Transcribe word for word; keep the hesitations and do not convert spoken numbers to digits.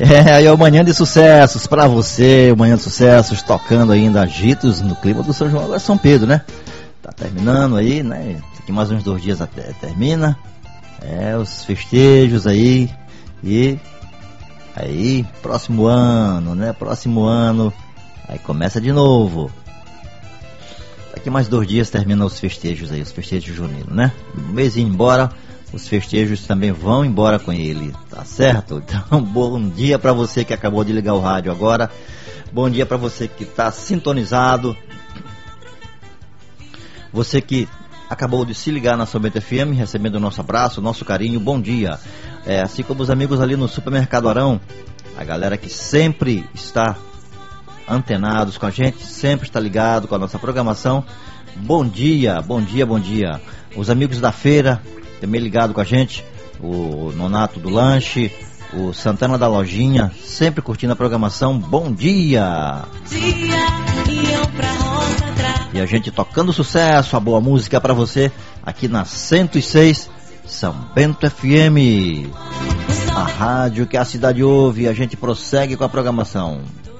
É, aí é o Manhã de Sucessos pra você, o Manhã de Sucessos tocando ainda agitos no clima do São João, agora São Pedro, né? Tá terminando aí, né? Daqui mais uns dois dias até termina. É, os festejos aí. E aí, próximo ano, né? Próximo ano, aí começa de novo. Daqui mais dois dias termina os festejos aí, os festejos juninos, né? Um mês indo embora, os festejos também vão embora com ele, tá certo? Então, bom dia pra você que acabou de ligar o rádio agora. Bom dia pra você que tá sintonizado. Você que acabou de se ligar na São Bento F M, recebendo o nosso abraço, o nosso carinho, bom dia. É, assim como os amigos ali no Supermercado Arão, a galera que sempre está antenados com a gente, sempre está ligado com a nossa programação. Bom dia, bom dia, bom dia. Os amigos da feira, também ligado com a gente, o Nonato do Lanche, o Santana da Lojinha, sempre curtindo a programação. Bom dia! E a gente tocando sucesso, a boa música para você aqui na cento e seis São Bento F M, a rádio que a cidade ouve. A gente prossegue com a programação.